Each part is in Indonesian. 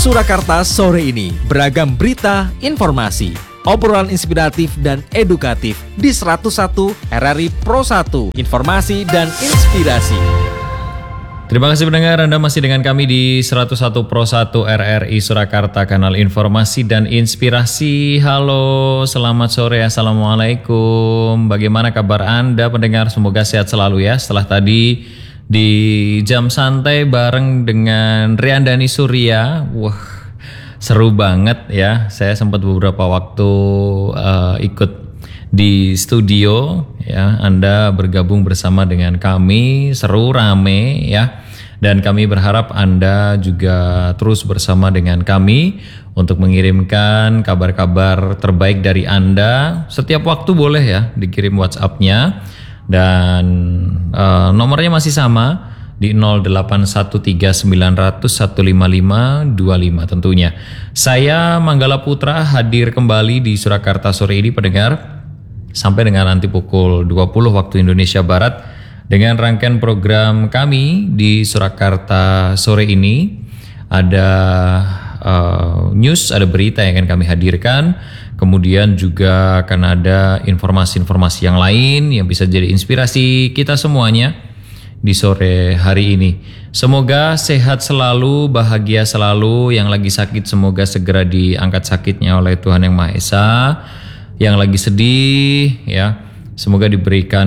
Surakarta sore ini, beragam berita, informasi, obrolan inspiratif dan edukatif di 101 RRI Pro 1, informasi dan inspirasi. Terima kasih pendengar, Anda masih dengan kami di 101 Pro 1 RRI Surakarta, kanal informasi dan inspirasi. Halo, selamat sore, Assalamualaikum. Bagaimana kabar Anda pendengar? Semoga sehat selalu ya. Setelah tadi di jam santai bareng dengan Riandani Surya, wah seru banget ya. Saya sempat beberapa waktu ikut di studio ya. Anda bergabung bersama dengan kami, seru rame ya. Dan kami berharap Anda juga terus bersama dengan kami untuk mengirimkan kabar-kabar terbaik dari Anda. Setiap waktu boleh ya dikirim WhatsApp-nya. Dan nomornya masih sama di 081390015525 tentunya. Saya Manggala Putra hadir kembali di Surakarta sore ini pendengar sampai dengan nanti pukul 20 waktu Indonesia Barat dengan rangkaian program kami di Surakarta sore ini. Ada news, ada berita yang akan kami hadirkan. Kemudian juga akan ada informasi-informasi yang lain yang bisa jadi inspirasi kita semuanya di sore hari ini. Semoga sehat selalu, bahagia selalu. Yang lagi sakit semoga segera diangkat sakitnya oleh Tuhan Yang Maha Esa. Yang lagi sedih ya, semoga diberikan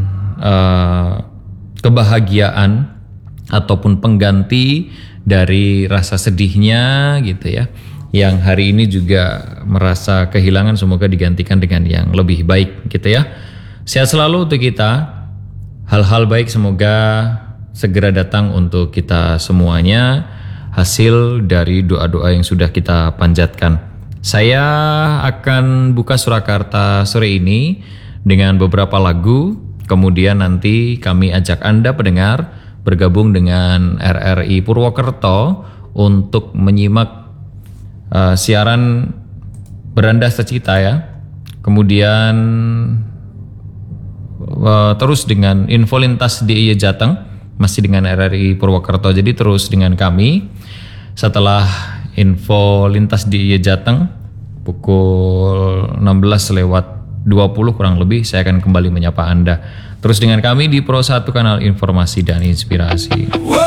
kebahagiaan ataupun pengganti dari rasa sedihnya gitu ya. Yang hari ini juga merasa kehilangan, semoga digantikan dengan yang lebih baik gitu ya. Sehat selalu untuk kita. Hal-hal baik semoga segera datang untuk kita semuanya, hasil dari doa-doa yang sudah kita panjatkan. Saya akan buka Surakarta sore ini dengan beberapa lagu. Kemudian nanti kami ajak Anda pendengar bergabung dengan RRI Purwokerto untuk menyimak siaran Beranda Secita ya. Kemudian terus dengan info lintas di Jateng masih dengan RRI Purwokerto. Jadi terus dengan kami. Setelah info lintas di Jateng pukul 16:20 kurang lebih saya akan kembali menyapa Anda. Terus dengan kami di Pro 1 kanal informasi dan inspirasi.